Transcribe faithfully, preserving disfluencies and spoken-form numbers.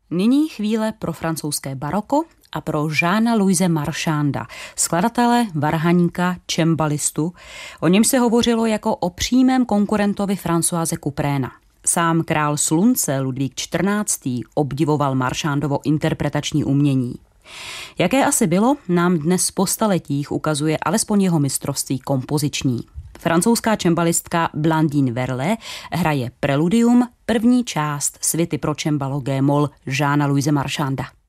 Nyní chvíle pro francouzské baroko a pro Jeana-Louise Marchanda, skladatele, varhaníka, čembalistu. O něm se hovořilo jako o přímém konkurentovi Françoise Coupréna. Sám král slunce Ludvík čtrnáctý obdivoval Marchandovo interpretační umění. Jaké asi bylo, nám dnes po staletích ukazuje alespoň jeho mistrovství kompoziční. Francouzská čembalistka Blandine Verlet hraje preludium, první část suity pro čembalo G-moll Jeana-Louise Marchanda.